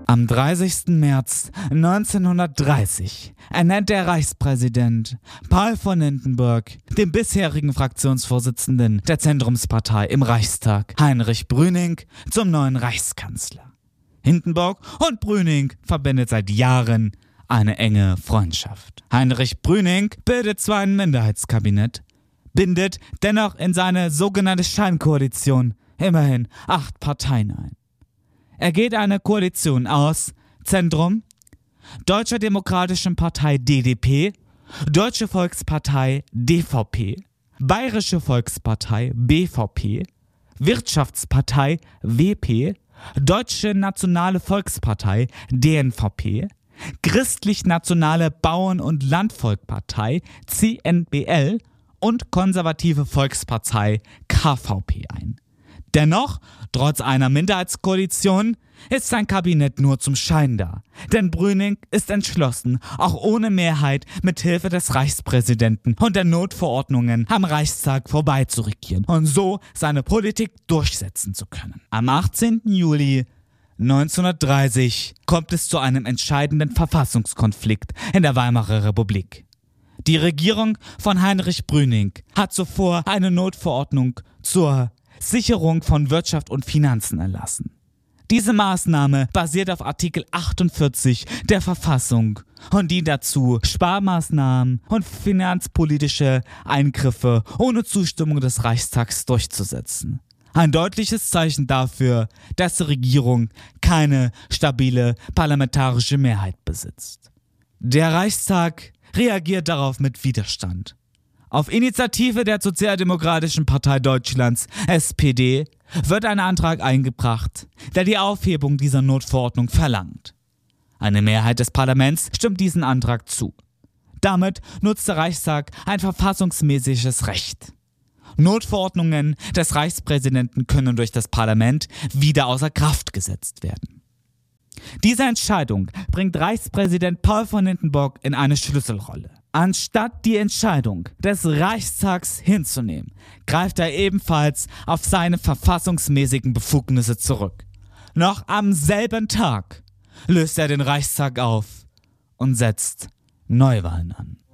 Am 30. März 1930 ernennt der Reichspräsident Paul von Hindenburg den bisherigen Fraktionsvorsitzenden der Zentrumspartei im Reichstag, Heinrich Brüning, zum neuen Reichskanzler. Hindenburg und Brüning verbindet seit Jahren eine enge Freundschaft. Heinrich Brüning bildet zwar ein Minderheitskabinett, bindet dennoch in seine sogenannte Scheinkoalition immerhin 8 Parteien ein. Er geht eine Koalition aus: Zentrum, Deutsche Demokratische Partei DDP, Deutsche Volkspartei DVP, Bayerische Volkspartei BVP, Wirtschaftspartei WP, Deutsche Nationale Volkspartei DNVP, Christlich-Nationale Bauern- und Landvolkpartei CNBL und Konservative Volkspartei KVP ein. Dennoch, trotz einer Minderheitskoalition, ist sein Kabinett nur zum Schein da. Denn Brüning ist entschlossen, auch ohne Mehrheit mit Hilfe des Reichspräsidenten und der Notverordnungen am Reichstag vorbeizuregieren und so seine Politik durchsetzen zu können. Am 18. Juli 1930 kommt es zu einem entscheidenden Verfassungskonflikt in der Weimarer Republik. Die Regierung von Heinrich Brüning hat zuvor eine Notverordnung zur Sicherung von Wirtschaft und Finanzen erlassen. Diese Maßnahme basiert auf Artikel 48 der Verfassung und dient dazu, Sparmaßnahmen und finanzpolitische Eingriffe ohne Zustimmung des Reichstags durchzusetzen. Ein deutliches Zeichen dafür, dass die Regierung keine stabile parlamentarische Mehrheit besitzt. Der Reichstag reagiert darauf mit Widerstand. Auf Initiative der Sozialdemokratischen Partei Deutschlands, SPD, wird ein Antrag eingebracht, der die Aufhebung dieser Notverordnung verlangt. Eine Mehrheit des Parlaments stimmt diesen Antrag zu. Damit nutzt der Reichstag ein verfassungsmäßiges Recht. Notverordnungen des Reichspräsidenten können durch das Parlament wieder außer Kraft gesetzt werden. Diese Entscheidung bringt Reichspräsident Paul von Hindenburg in eine Schlüsselrolle. Anstatt die Entscheidung des Reichstags hinzunehmen, greift er ebenfalls auf seine verfassungsmäßigen Befugnisse zurück. Noch am selben Tag löst er den Reichstag auf und setzt Neuwahlen an.